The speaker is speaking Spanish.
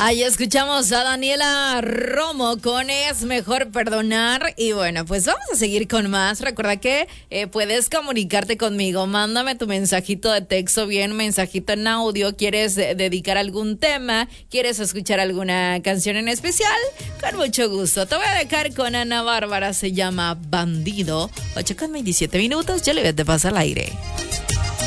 Ahí escuchamos a Daniela Romo con Es Mejor Perdonar. Y bueno, pues vamos a seguir con más. Recuerda que puedes comunicarte conmigo. Mándame tu mensajito de texto, bien, mensajito en audio. ¿Quieres dedicar algún tema? ¿Quieres escuchar alguna canción en especial? Con mucho gusto. Te voy a dejar con Ana Bárbara. Se llama Bandido. 8:27 minutos. Ya le voy a te pasar al aire.